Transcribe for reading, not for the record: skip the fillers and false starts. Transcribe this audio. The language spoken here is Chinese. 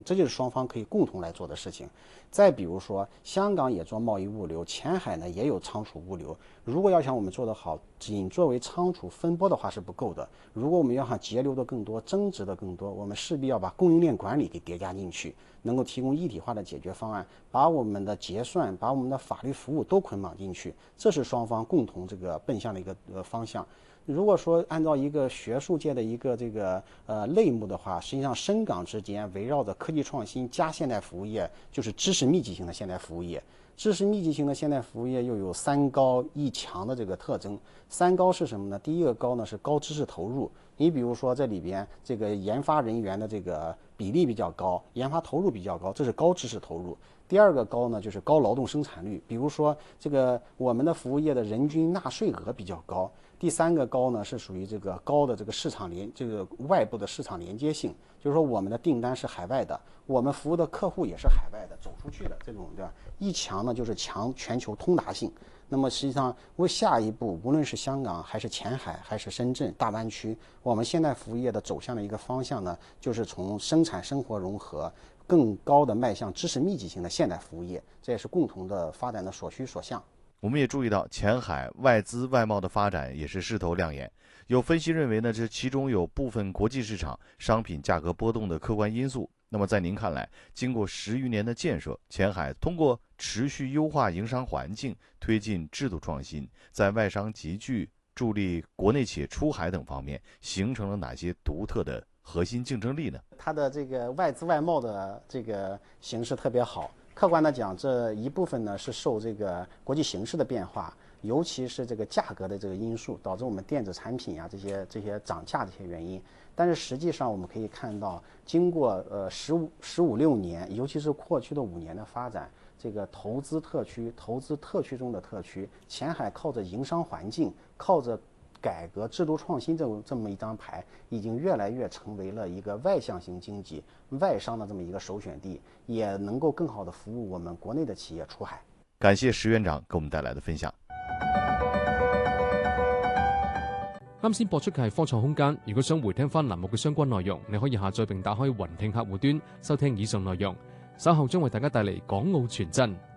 这就是双方可以共同来做的事情。再比如说，香港也做贸易物流，前海呢也有仓储物流。如果要想我们做得好，仅作为仓储分拨的话是不够的。如果我们要想节流的更多、增值的更多，我们势必要把供应链管理给叠加进去，能够提供一体化的解决方案，把我们的结算、把我们的法律服务都捆绑进去，这是双方共同奔向的一个方向。如果说按照一个学术界的一个类目的话，实际上深港之间围绕着科技创新加现代服务业，就是知识密集型的现代服务业。知识密集型的现代服务业又有3高1强的这个特征。3高是什么呢？第一个高呢是高知识投入，你比如说这里边这个研发人员的这个比例比较高，研发投入比较高，这是高知识投入。第二个高呢就是高劳动生产率，比如说这个我们的服务业的人均纳税额比较高。第3个高呢是属于这个高的这个市场外部的市场连接性，就是说我们的订单是海外的，我们服务的客户也是海外的，走出去的这种的。1强呢就是强全球通达性。那么实际上为下一步，无论是香港还是前海还是深圳大湾区，我们现代服务业的走向的一个方向呢，就是从生产生活融合更高的迈向知识密集型的现代服务业，这也是共同的发展的所需所向。 我们也注意到，前海外资外贸的发展也是势头亮眼。有分析认为呢，这其中有部分国际市场商品价格波动的客观因素。那么在您看来，经过10余年的建设，前海通过持续优化营商环境，推进制度创新，在外商集聚、助力国内企业出海等方面，形成了哪些独特的核心竞争力呢？ 它的这个外资外贸的这个形势特别好。客观的讲，这一部分呢是受这个国际形势的变化，尤其是这个价格的这个因素，导致我们电子产品啊这些涨价这些原因。但是实际上我们可以看到，经过15、16年，尤其是过去的5年的发展，这个投资特区中的特区，前海靠着营商环境，靠着改革制度创新这么一张牌，已经越来越成为了一个外向型经济、外商的这么一个首选地，也能夠更好的服務我們國內的企業出海。 感謝石院長給我們帶來的分享。 啱先播出嘅係科創空間，如果想回聽翻欄目嘅相關內容，你可以下載並打開雲聽客戶端收聽以上內容。稍後將為大家帶嚟港澳傳真。